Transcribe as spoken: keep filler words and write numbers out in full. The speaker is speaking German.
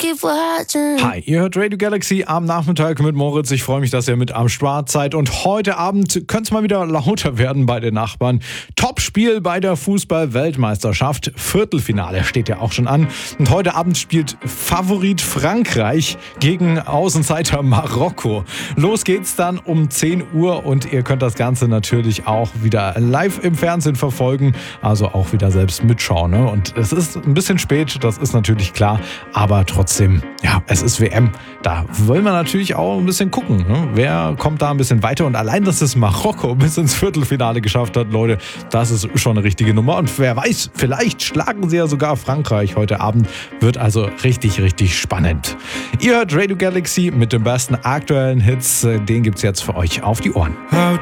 keep watching. Hi, ihr hört Radio Galaxy am Nachmittag mit Moritz. Ich freue mich, dass ihr mit am Start seid. Und heute Abend könnte es mal wieder lauter werden bei den Nachbarn. Topspiel bei der Fußball-Weltmeisterschaft. Viertelfinale steht ja auch schon an. Und heute Abend spielt Favorit Frankreich gegen Außenseiter Marokko. Los geht's dann um zehn Uhr und ihr könnt das Ganze natürlich auch wieder live im Fernsehen verfolgen. Also auch wieder selbst mitschauen. Ne? Und es ist ein bisschen spät, das ist natürlich klar. Aber trotzdem, ja, es ist W M. Da wollen wir natürlich auch ein bisschen gucken. Ne? Wer kommt da ein bisschen weiter? Und allein, dass es Marokko bis ins Viertelfinale geschafft hat, Leute, das ist schon eine richtige Nummer. Und wer weiß, vielleicht schlagen sie ja sogar Frankreich heute Abend. Wird also richtig, richtig spannend. Ihr hört Radio Galaxy mit den besten aktuellen Hits. Den gibt's jetzt für euch auf die Ohren. How